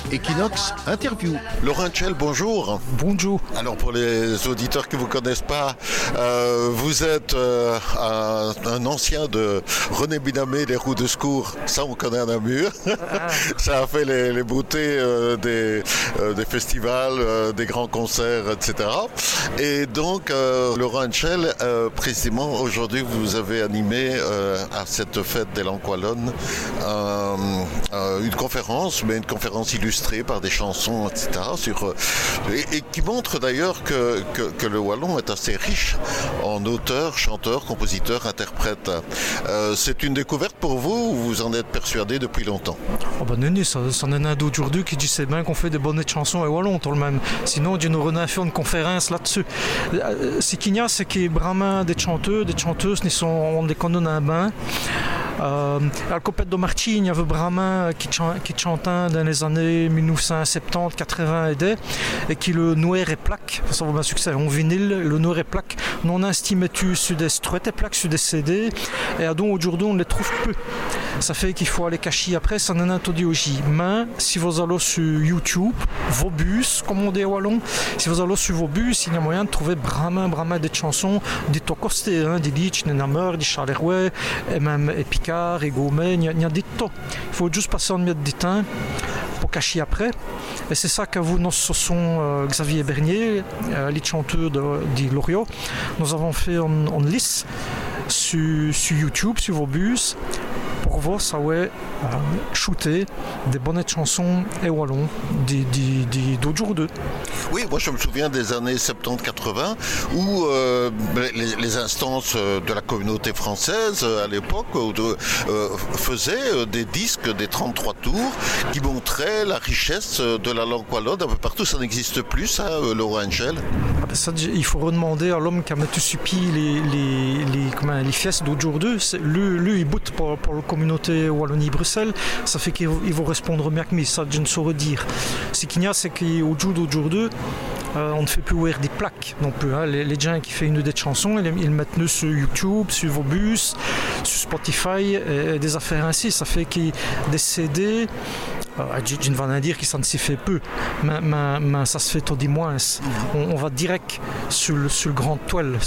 Equinox Interview. Laurent Tchel, bonjour. Bonjour. Alors pour les auditeurs qui ne vous connaissent pas, vous êtes un ancien de René Binamé des roues de secours. Ça, on connaît à Namur. Ça a fait les beautés des festivals, des grands concerts, etc. Et donc, Laurent Tchel, précisément aujourd'hui, vous avez animé à cette fête des Langues wallonnes une conférence, mais une conférence illustrée par des chansons, etc. Et qui montre d'ailleurs que le wallon est assez riche en auteurs, chanteurs, compositeurs, interprètes. C'est une découverte pour vous ou vous en êtes persuadé depuis longtemps? Oh ben non, ça en est un d'aujourd'hui qui dit c'est bien qu'on fait des bonnes chansons et wallon tout le même. Sinon, on aurait fait une conférence là-dessus. Ce qu'il y a, c'est qu'il y a vraiment des chanteurs, des chanteuses, on les connaît un bain. Al Copette de Martine, il y avait vraiment qui chantait dans les années 1970, 80 et qui le noir et plaque, ça va un succès en vinyle, le noir et plaque, non estimé sur des struettes et plaques, sur des CD, et donc aujourd'hui on les trouve peu. Ça fait qu'il faut aller cacher après, ça n'en a tout dit aussi. Mais si vous allez sur YouTube, vos bus, comme on dit à Wallon, si vous allez sur vos bus, il y a moyen de trouver vraiment des chansons, des Tocosté, des Litch, des Namer, des Charleroi, et même Picard, et Gaumet, il y a des tas. Il faut juste passer en mettre du temps pour cacher après. Et c'est ça que vous, nous sont Xavier Bernier, les chanteurs de Loriot. Nous avons fait en lice sur YouTube, sur vos bus, pour voir ça ouais shooter des bonnes chansons et wallon d'autres jours d'eux. Oui, moi je me souviens des années 70-80 où les instances de la communauté française à l'époque faisaient des disques, des 33 tours qui montraient la richesse de la langue wallonne un peu partout. Ça n'existe plus, ça, Laurent Tchel? Ça, il faut redemander à l'homme qui a mis sur pied les fiestes d'autres jours d'eux. Lui, il boute pour la communauté Wallonie-Bruxelles. Ça fait qu'il va répondre mieux que moi. Ça, je ne saurais dire. Ce qu'il y a, c'est qu'au jour d'autres jours d'eux, on ne fait plus ouvrir des plaques non plus. Hein. Les gens qui font des chansons, ils mettent nous sur YouTube, sur vos bus, sur Spotify, et des affaires ainsi. Ça fait qu'il y a des CD. Je ne vais pas dire que ça ne s'y fait peu, mais ça se fait tout du moins. On va direct sur le grand toile,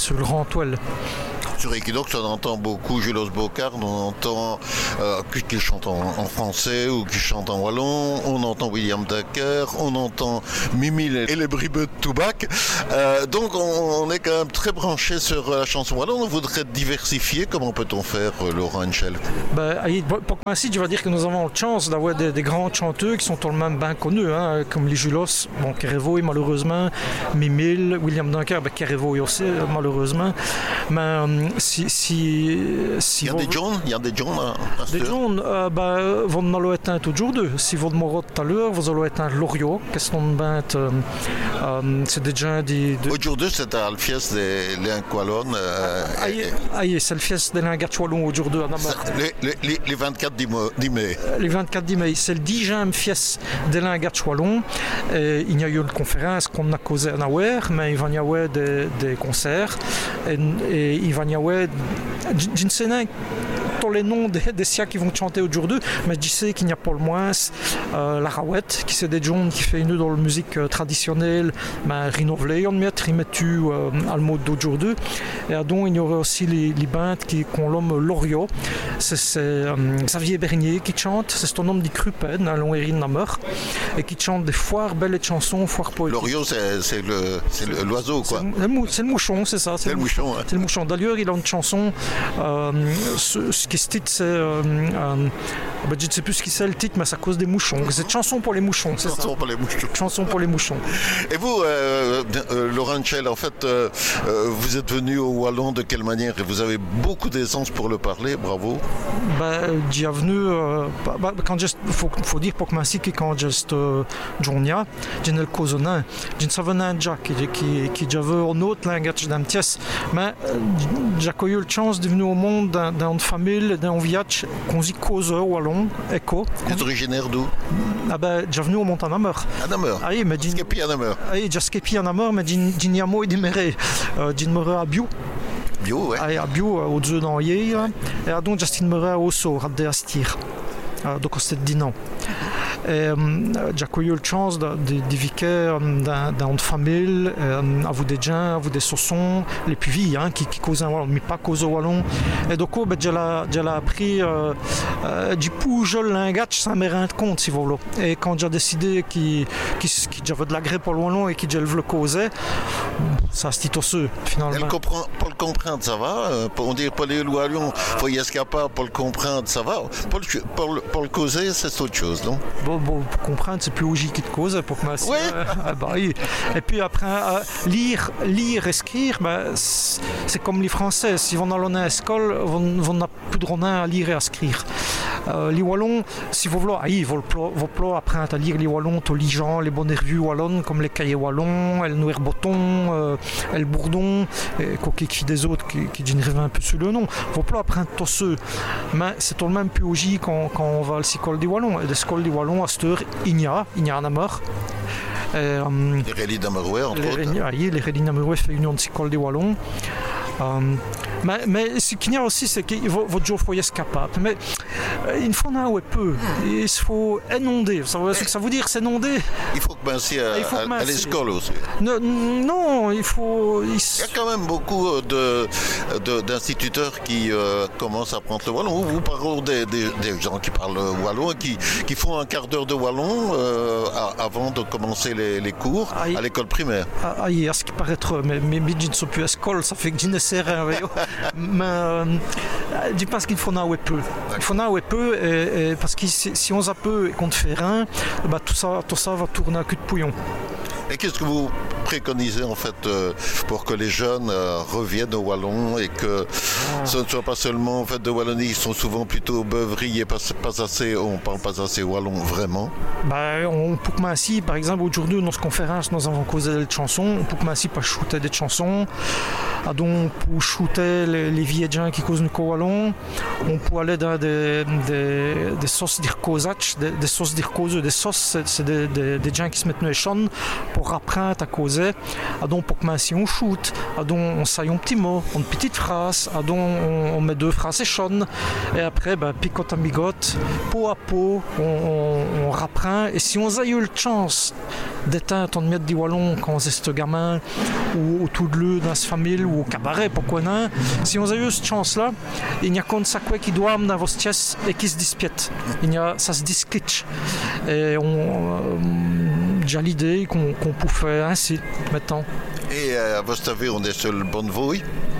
Sur Equinox, on entend beaucoup Julos Bocard, on entend qu'il chante en français ou qu'il chante en wallon, on entend William Dacker, on entend Mimile et les bribeux de Toubac. Donc on est quand même très branché sur la chanson wallon. On voudrait diversifier. Comment peut-on faire, Laurent Tchel? Pour ainsi, je vais dire que nous avons la chance d'avoir des grands chanteurs qui sont tout le même bien connus, hein, comme les Julos, Kerevoy malheureusement, Mimile, William Dacker, Kerevoy aussi malheureusement. Mais il y a des John, des John, vous n'allez être un toujours deux. Si vous demandez tout à l'heure, vous allez être un Loriot, c'est des gens aujourd'hui, c'est à la fieste des Langues wallonnes. C'est le fieste des Langues wallonnes aujourd'hui à Namur. Les 24 mai. Les 24 mai, c'est le 10e fieste des Langues wallonnes. Il y a eu une conférence qu'on a causée à Nawer, mais il va y avoir des concerts et il va y avoir je ne sais pas tous les noms des siens qui vont chanter aujourd'hui, mais je sais qu'il n'y a pas le moins la Rawette, qui c'est des gens qui fait une dans la musique traditionnelle, mais renouvelée, on met à le mode d'aujourd'hui. Et donc il y aura aussi les bandes qu'on nomme Loriot. C'est Xavier Bernier qui chante, c'est son nom dit Crupen, à Longuerine Namur, et qui chante des foires belles chansons, foires poétiques. Loriot, c'est l'oiseau, quoi. C'est le mouchon, c'est ça. C'est le mouchon. C'est le mouchon. D'ailleurs, il a une chanson, ce qui se titre, c'est. Je ne sais plus ce qui c'est le titre, mais c'est à cause des mouchons. C'est une chanson pour les mouchons, c'est ça. Chanson pour les mouchons. Et vous, Laurent Tchel, en fait, vous êtes venu au Wallon de quelle manière? Et vous avez beaucoup d'aisance pour le parler, bravo. J'y suis venu, faut dire pour que je que quand j'étais Jonia, j'ai le cousin, j'ai savais déjà qui j'avais un autre langage d'un pièce, mais j'ai eu la chance de venir au monde dans une famille, d'un village qu'on dit cause wallon, écho. Vous êtes originaire d'où? J'ai venu au mont à Namur. À Namur. Ah oui, mais j'ai skepi à Namur. Ah oui, j'ai skepi à Namur, mais j'ai n'y a mot de méré. J'ai demeuré à Bio. Bio, ouais. À Bio, au Dieu d'Anlier, et donc j'ai demeuré à Osso, à Astir. Donc c'était 10 ans. J'ai eu la chance de vivre dans une famille, à vous des gens, à vous des saussons, les puvis qui causent un wallon, mais pas cause au wallon. Et donc, j'ai appris du pouge l'ingach sans me rendre compte, si vous voulez. Et quand j'ai décidé qu'il j'avais de l'agré pour le wallon et qu'il le causait, ça se dit osseux, finalement. Pour le comprendre, ça va. On dit pour les wallons, il faut y être capable pour le comprendre, ça va. Pour le causer, c'est autre chose, non? Bon, pour comprendre, c'est plus logique qu'il te cause pour que ma oui. Et puis après, lire et écrire, c'est comme les Français. Si on a l'honneur à l'école, on n'a plus de honneur à lire et à écrire. Les wallons, si vous voulez, vous apprendre à lire les wallons, les gens, les bonnes revues wallonnes, comme les cahiers wallons, le Noir Botton, le Bourdon, et qui des autres qui génèrent un peu sur le nom. Vous apprendre tous ceux. Mais c'est tout de même plus logique quand on va à l'école des wallons. Et l'école des wallons, à cette heure, il y a un amour. Les Rélis d'Amerouet, entre autres. Les Rélis d'Amerouet fait une école des wallons. Mais ce qu'il y a aussi, c'est que votre jour faut y être capable. Mais il faut en avoir peu. Il faut inonder. Ça veut dire s'inonder. Il faut commencer à l'école aussi. Non, il faut. Il y a quand même beaucoup d'instituteurs qui commencent à apprendre le wallon. Vous parlez des gens qui parlent wallon, qui font un quart d'heure de wallon avant de commencer les cours à l'école primaire. À ce qui paraît trop. Mais je ne suis plus à l'école, ça fait que je ne sais rien. Mais je pense qu'il faut en avoir peu. Il faut en avoir peu parce que si on a peu et qu'on ne fait rien, tout ça va tourner à cul de pouillon. Et qu'est-ce que vous préconisez en fait pour que les jeunes reviennent au wallon et que ce ne soit pas seulement en fait de Wallonie, ils sont souvent plutôt beuveries et on parle pas assez wallon vraiment. On peut commencer, par exemple aujourd'hui dans notre conférence nous avons causé des chansons, on peut commencer par shooter des chansons, donc pour shooter les vieux gens qui causent le wallon, on peut aller dans des sauces d'irkosach, des sauces d'irkoseux, des sauces c'est des gens qui se mettent dans les champs pour apprendre à causer, donc pour commencer on shoot, donc on saille un petit mot, une petite phrase, donc on met deux phrases et chonnes, et après picote à migote, peau à peau, on rapprend, et si on a eu la chance d'éteindre ton miette du wallon quand on est ce gamin, ou autour de lui dans sa famille, ou au cabaret, pourquoi non, si on a eu cette chance-là, il n'y a qu'un sac qui doit dans vos pièces et qui se dispiète. Ça se discritch. Et j'ai l'idée qu'on peut faire ainsi maintenant. Et à votre avis, on est sur le bonne voie?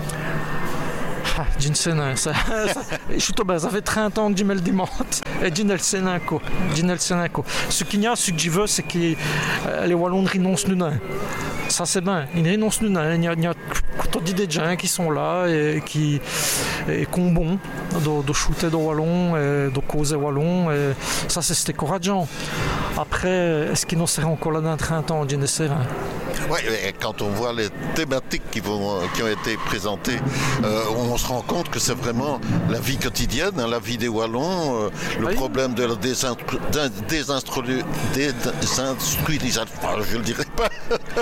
Je ne sais pas. Ça fait 30 ans que je me le demande. Et je ne sais pas. Ce qu'il y a, ce que je veux, c'est que les Wallons renoncent nous. Ça c'est bien, ils renoncent nous. Il y a tout des gens qui sont là et qui ont bon de shooter de Wallon, de causer Wallon. Et ça c'est courageant. Après, est-ce qu'ils n'en seraient encore là dans 30 ans? Je ne sais rien. Oui, quand on voit les thématiques qui ont été présentées, on se rend compte que c'est vraiment la vie quotidienne, la vie des Wallons, le problème de la désinstruisation, je le dirais pas.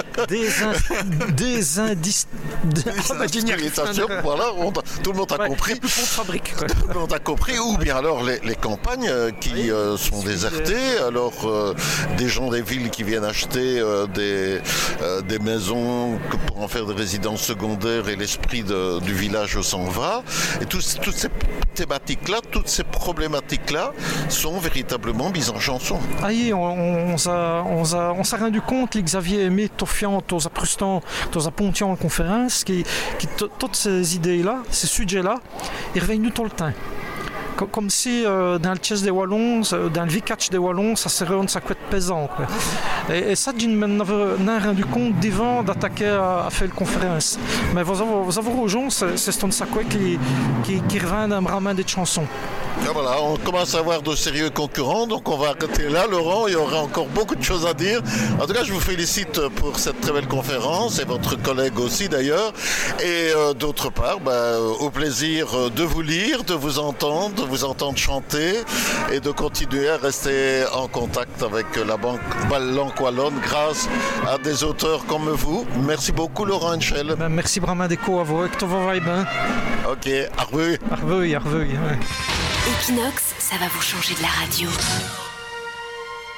Désindustrialisation, voilà, tout le monde a compris. Tout le monde a compris, ou bien alors les campagnes qui sont désertées, alors des gens des villes qui viennent acheter des maisons pour en faire des résidences secondaires et l'esprit du village s'en va. Et toutes ces thématiques-là, toutes ces problématiques-là sont véritablement mises en chanson. On s'est rendu compte, Xavier Aimé, Tofiant, aux Prustan, aux Pontian en conférence, toutes ces idées-là, ces sujets-là, ils reviennent tout le temps. Comme si dans le chess des Wallons, dans le vicatch des Wallons, ça serait un sac pesant. Quoi. Et ça, je n'ai rendu compte d'avant d'attaquer à faire la conférence. Mais vous avez aux gens, c'est un sac qui revient d'un ramen des chansons. Et voilà, on commence à avoir de sérieux concurrents, donc on va arrêter là. Laurent, il y aura encore beaucoup de choses à dire. En tout cas, je vous félicite pour cette très belle conférence et votre collègue aussi d'ailleurs. Et d'autre part, au plaisir de vous lire, de vous entendre chanter et de continuer à rester en contact avec la langue wallonne grâce à des auteurs comme vous. Merci beaucoup Laurent Henschel. Merci vraiment Déco à vous et que tout va bien. Ok, arveux. Arveux. Equinox, ça va vous changer de la radio.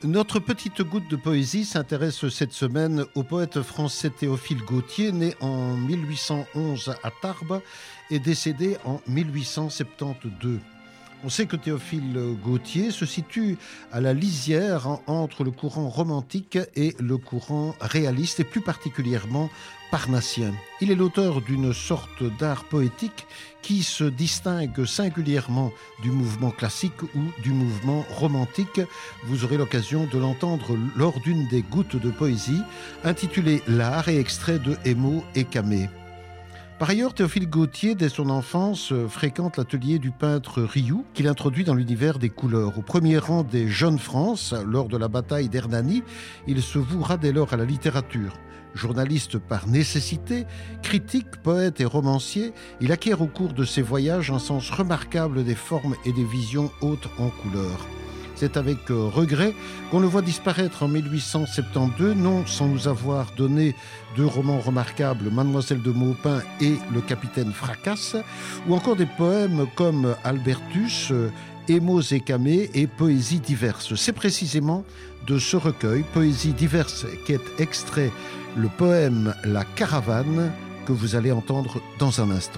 Notre petite goutte de poésie s'intéresse cette semaine au poète français Théophile Gautier, né en 1811 à Tarbes et décédé en 1872. On sait que Théophile Gautier se situe à la lisière entre le courant romantique et le courant réaliste, et plus particulièrement parnassien. Il est l'auteur d'une sorte d'art poétique qui se distingue singulièrement du mouvement classique ou du mouvement romantique. Vous aurez l'occasion de l'entendre lors d'une des gouttes de poésie, intitulée L'art et extrait de Émo et Camée. Par ailleurs, Théophile Gautier, dès son enfance, fréquente l'atelier du peintre Rioux, qu'il introduit dans l'univers des couleurs. Au premier rang des Jeunes France, lors de la bataille d'Hernani, il se vouera dès lors à la littérature. Journaliste par nécessité, critique, poète et romancier, il acquiert au cours de ses voyages un sens remarquable des formes et des visions hautes en couleurs. C'est avec regret qu'on le voit disparaître en 1872, non sans nous avoir donné 2 romans remarquables, Mademoiselle de Maupin et Le Capitaine Fracasse, ou encore des poèmes comme Albertus, Émos et Camée et Poésies diverses. C'est précisément de ce recueil, Poésies diverses, qu'est extrait le poème La Caravane, que vous allez entendre dans un instant.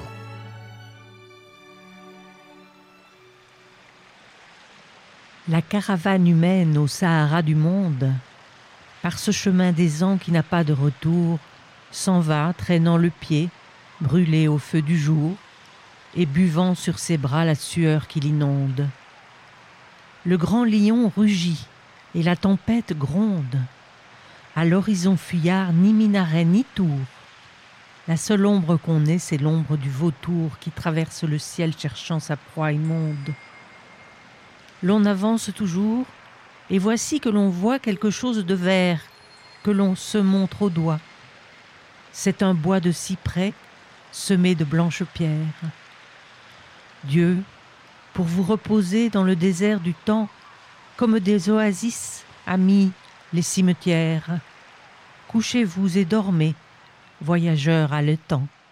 La caravane humaine au Sahara du monde, par ce chemin des ans qui n'a pas de retour, s'en va traînant le pied, brûlé au feu du jour, et buvant sur ses bras la sueur qui l'inonde. Le grand lion rugit, et la tempête gronde. À l'horizon fuyard, ni minaret ni tour. La seule ombre qu'on ait, c'est l'ombre du vautour qui traverse le ciel cherchant sa proie immonde. L'on avance toujours, et voici que l'on voit quelque chose de vert, que l'on se montre au doigt. C'est un bois de cyprès semé de blanches pierres. Dieu, pour vous reposer dans le désert du temps, comme des oasis, a mis les cimetières. Couchez-vous et dormez, voyageurs haletants.